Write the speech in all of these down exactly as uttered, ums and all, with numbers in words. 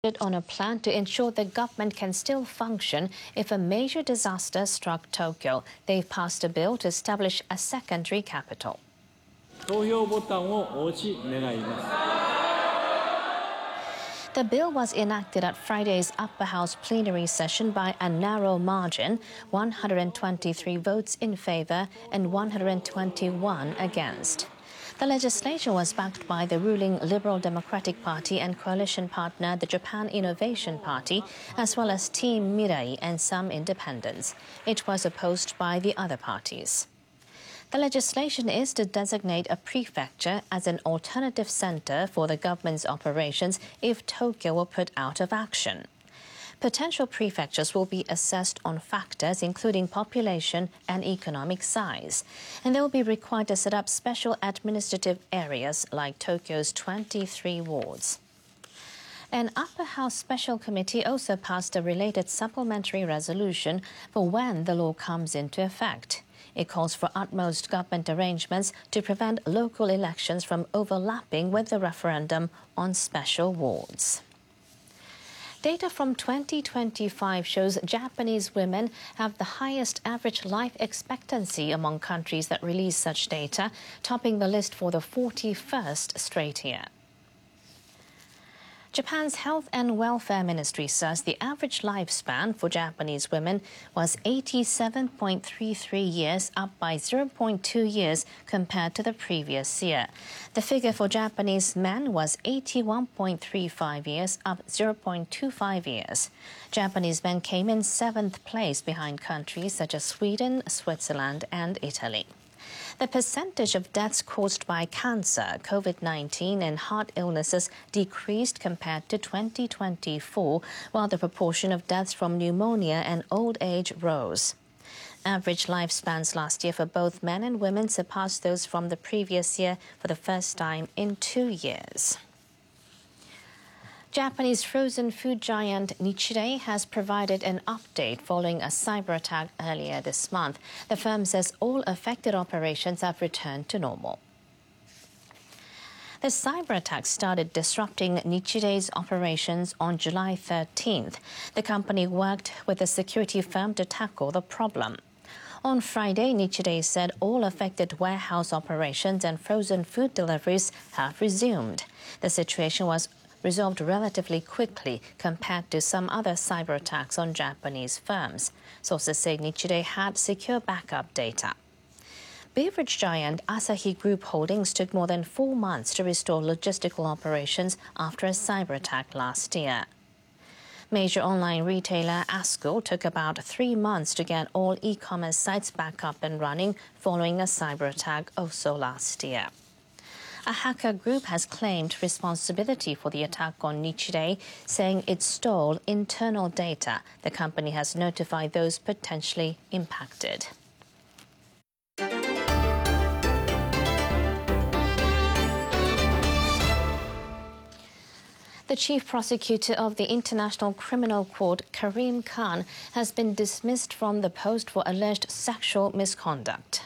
on a plan to ensure the government can still function if a major disaster struck Tokyo. They've passed a bill to establish a secondary capital. The bill was enacted at Friday's Upper House plenary session by a narrow margin, one hundred twenty-three votes in favor and one hundred twenty-one against. The legislation was backed by the ruling Liberal Democratic Party and coalition partner, the Japan Innovation Party, as well as Team Mirai and some independents. It was opposed by the other parties. The legislation is to designate a prefecture as an alternative center for the government's operations if Tokyo were put out of action. Potential prefectures will be assessed on factors including population and economic size, and they will be required to set up special administrative areas like Tokyo's twenty-three wards. An Upper House Special Committee also passed a related supplementary resolution for when the law comes into effect. It calls for utmost government arrangements to prevent local elections from overlapping with the referendum on special wards. Data from twenty twenty-five shows Japanese women have the highest average life expectancy among countries that release such data, topping the list for the forty-first straight year. Japan's Health and Welfare Ministry says the average lifespan for Japanese women was eighty-seven point three three years, up by zero point two years compared to the previous year. The figure for Japanese men was eighty-one point three five years, up zero point two five years. Japanese men came in seventh place behind countries such as Sweden, Switzerland and Italy. The percentage of deaths caused by cancer, COVID nineteen and heart illnesses decreased compared to twenty twenty-four, while the proportion of deaths from pneumonia and old age rose. Average lifespans last year for both men and women surpassed those from the previous year for the first time in two years. Japanese frozen food giant Nichirei has provided an update following a cyber attack earlier this month. The firm says all affected operations have returned to normal. The cyber attack started disrupting Nichirei's operations on July thirteenth. The company worked with a security firm to tackle the problem. On Friday, Nichirei said all affected warehouse operations and frozen food deliveries have resumed. The situation was resolved relatively quickly compared to some other cyber attacks on Japanese firms. Sources say Nichirei had secure backup data. Beverage giant Asahi Group Holdings took more than four months to restore logistical operations after a cyber attack last year. Major online retailer ASKO took about three months to get all e-commerce sites back up and running following a cyber attack also last year. A hacker group has claimed responsibility for the attack on Nichirei, saying it stole internal data. The company has notified those potentially impacted. The chief prosecutor of the International Criminal Court, Karim Khan, has been dismissed from the post for alleged sexual misconduct.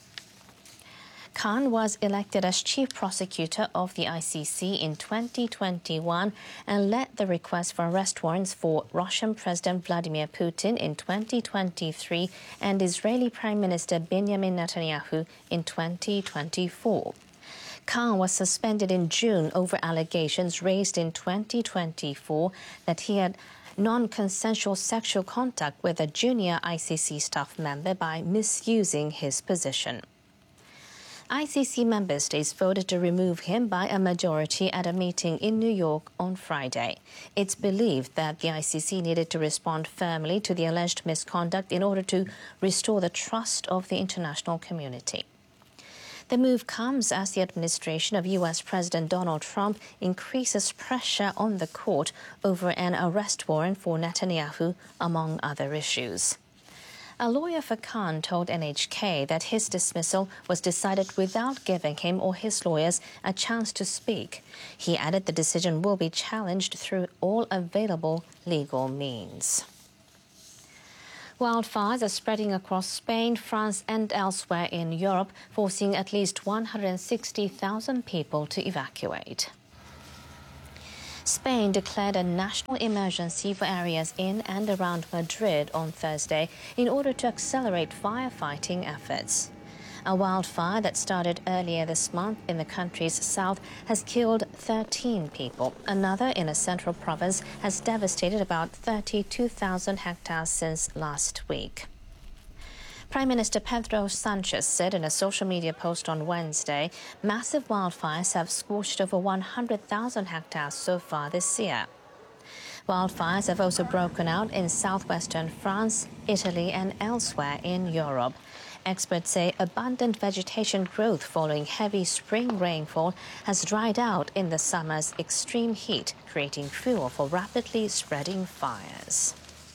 Khan was elected as chief prosecutor of the I C C in twenty twenty-one and led the request for arrest warrants for Russian President Vladimir Putin in twenty twenty-three and Israeli Prime Minister Benjamin Netanyahu in twenty twenty-four. Khan was suspended in June over allegations raised in twenty twenty-four that he had non-consensual sexual contact with a junior I C C staff member by misusing his position. I C C member states voted to remove him by a majority at a meeting in New York on Friday. It's believed that the I C C needed to respond firmly to the alleged misconduct in order to restore the trust of the international community. The move comes as the administration of U S President Donald Trump increases pressure on the court over an arrest warrant for Netanyahu, among other issues. A lawyer for Khan told N H K that his dismissal was decided without giving him or his lawyers a chance to speak. He added the decision will be challenged through all available legal means. Wildfires are spreading across Spain, France and elsewhere in Europe, forcing at least one hundred sixty thousand people to evacuate. Spain declared a national emergency for areas in and around Madrid on Thursday in order to accelerate firefighting efforts. A wildfire that started earlier this month in the country's south has killed thirteen people. Another in a central province has devastated about thirty-two thousand hectares since last week. Prime Minister Pedro Sanchez said in a social media post on Wednesday, massive wildfires have scorched over one hundred thousand hectares so far this year. Wildfires have also broken out in southwestern France, Italy and elsewhere in Europe. Experts say abundant vegetation growth following heavy spring rainfall has dried out in the summer's extreme heat, creating fuel for rapidly spreading fires.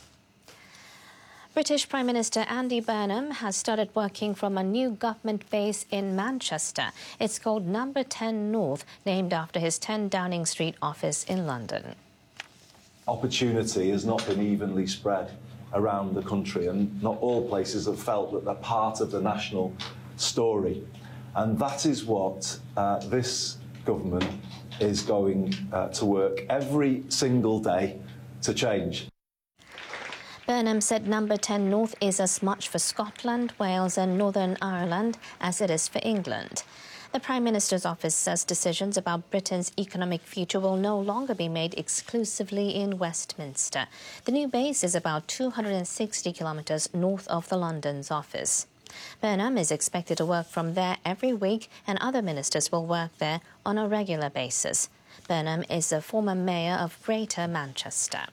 British Prime Minister Andy Burnham has started working from a new government base in Manchester. It's called Number ten North, named after his ten Downing Street office in London. Opportunity has not been evenly spread around the country, and not all places have felt that they're part of the national story. And that is what uh, this government is going uh, to work every single day to change. Burnham said Number ten North is as much for Scotland, Wales and Northern Ireland as it is for England. The Prime Minister's office says decisions about Britain's economic future will no longer be made exclusively in Westminster. The new base is about two hundred sixty kilometres north of the London's office. Burnham is expected to work from there every week, and other ministers will work there on a regular basis. Burnham is a former mayor of Greater Manchester.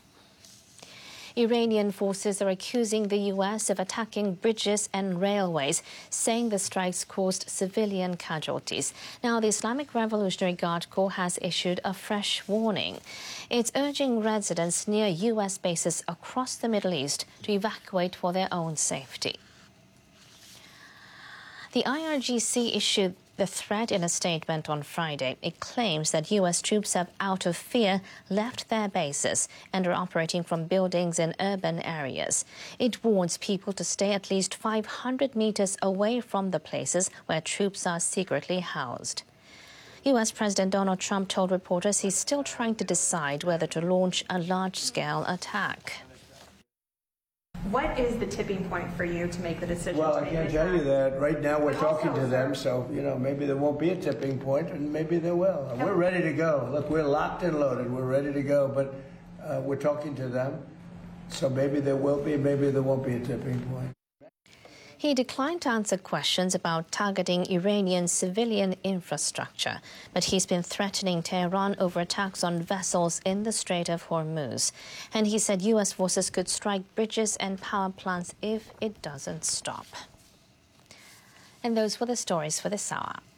Iranian forces are accusing the U S of attacking bridges and railways, saying the strikes caused civilian casualties. Now, the Islamic Revolutionary Guard Corps has issued a fresh warning. It's urging residents near U S bases across the Middle East to evacuate for their own safety. The I R G C issued the threat in a statement on Friday. It claims that U S troops have, out of fear, left their bases and are operating from buildings in urban areas. It warns people to stay at least five hundred meters away from the places where troops are secretly housed. U S President Donald Trump told reporters he's still trying to decide whether to launch a large-scale attack. What is the tipping point for you to make the decision? Well, to I make can't this tell you attack? that. Right now, we're But talking also, to them, sir- so, you know, maybe there won't be a tipping point, and maybe there will. And we're ready to go. Look, we're locked and loaded. We're ready to go, but uh, we're talking to them, so maybe there will be, maybe there won't be a tipping point. He declined to answer questions about targeting Iranian civilian infrastructure, but he's been threatening Tehran over attacks on vessels in the Strait of Hormuz. And he said U S forces could strike bridges and power plants if it doesn't stop. And those were the stories for this hour.